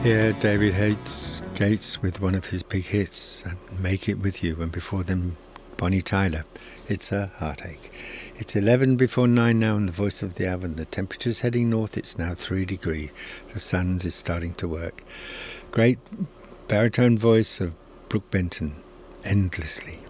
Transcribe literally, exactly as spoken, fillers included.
Here, David Hates, Gates with one of his big hits, Make It With You, and before them, Bonnie Tyler, It's a Heartache. It's eleven before nine now in the Voice of the Avon. The temperature's heading north, it's now three degrees. The sun is starting to work. Great baritone voice of Brooke Benton, Endlessly.